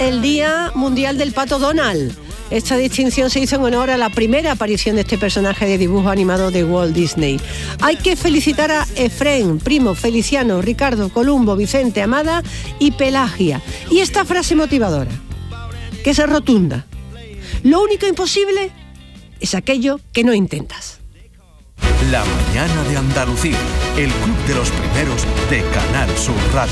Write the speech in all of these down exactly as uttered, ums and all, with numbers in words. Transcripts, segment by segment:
el Día Mundial del Pato Donald. Esta distinción se hizo en honor a la primera aparición de este personaje de dibujo animado de Walt Disney. Hay que felicitar a Efrén, Primo, Feliciano, Ricardo, Columbo, Vicente, Amada y Pelagia. Y esta frase motivadora, que es rotunda: lo único imposible es aquello que no intentas. La mañana de Andalucía, el club de los primeros de Canal Sur Radio.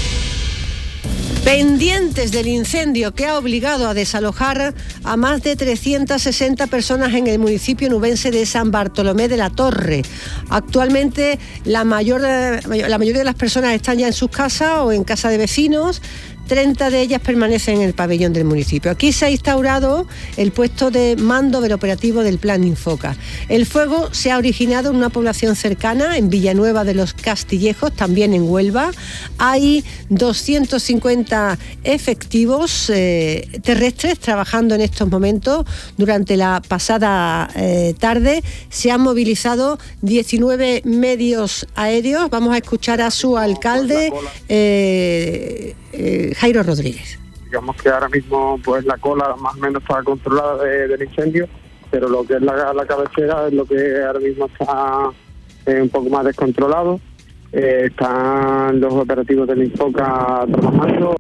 Pendientes del incendio que ha obligado a desalojar a más de trescientas sesenta personas en el municipio nubense de San Bartolomé de la Torre. Actualmente la, mayor, la mayoría de las personas están ya en sus casas o en casa de vecinos. treinta de ellas permanecen en el pabellón del municipio. Aquí se ha instaurado el puesto de mando del operativo del Plan Infoca. El fuego se ha originado en una población cercana, en Villanueva de los Castillejos, también en Huelva. Hay doscientos cincuenta efectivos eh, terrestres trabajando en estos momentos. Durante la pasada eh, tarde se han movilizado diecinueve medios aéreos. Vamos a escuchar a su alcalde, eh, eh, Jairo Rodríguez. Digamos que ahora mismo pues la cola más o menos está controlada de, del incendio, pero lo que es la, la cabecera es lo que ahora mismo está eh, un poco más descontrolado. Eh, están los operativos del Infoca trabajando.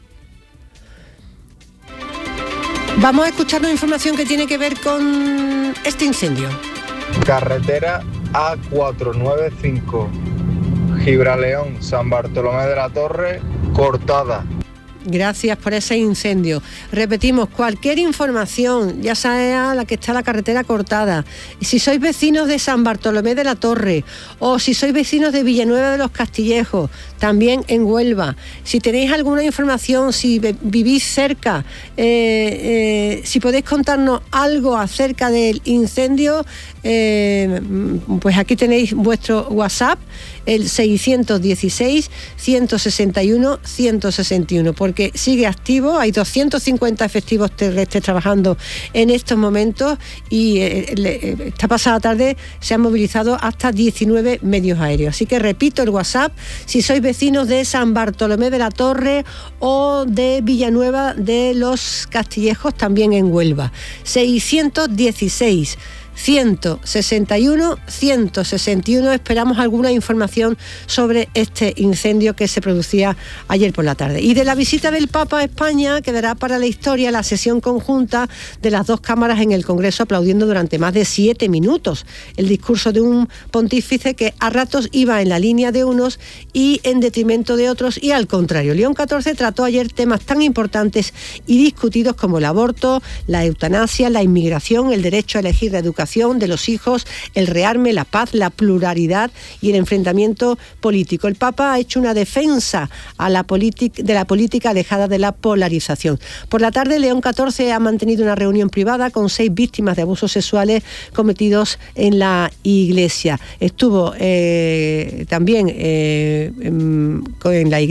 Vamos a escuchar una información que tiene que ver con este incendio. Carretera A cuatrocientos noventa y cinco, Gibraleón, San Bartolomé de la Torre, cortada. Gracias por ese incendio. Repetimos, cualquier información, ya sea la que está la carretera cortada, si sois vecinos de San Bartolomé de la Torre o si sois vecinos de Villanueva de los Castillejos, también en Huelva, si tenéis alguna información, si vivís cerca, eh, eh, si podéis contarnos algo acerca del incendio, eh, pues aquí tenéis vuestro WhatsApp, el seiscientos dieciséis, ciento sesenta y uno, ciento sesenta y uno, porque sigue activo. Hay doscientos cincuenta efectivos terrestres trabajando en estos momentos y eh, esta pasada tarde se han movilizado hasta diecinueve medios aéreos. Así que repito el WhatsApp, si sois vecinos de San Bartolomé de la Torre o de Villanueva de los Castillejos, también en Huelva, seiscientos dieciséis, ciento sesenta y uno, ciento sesenta y uno. Esperamos alguna información sobre este incendio que se producía ayer por la tarde. Y de la visita del Papa a España quedará para la historia la sesión conjunta de las dos cámaras en el Congreso, aplaudiendo durante más de siete minutos el discurso de un pontífice que a ratos iba en la línea de unos y en detrimento de otros, y al contrario. León catorce trató ayer temas tan importantes y discutidos como el aborto, la eutanasia, la inmigración, el derecho a elegir la educación de los hijos, el rearme, la paz, la pluralidad y el enfrentamiento político. El Papa ha hecho una defensa a la politic- de la política alejada de la polarización. Por la tarde, León catorce ha mantenido una reunión privada con seis víctimas de abusos sexuales cometidos en la Iglesia. Estuvo eh, también eh, en, en la Iglesia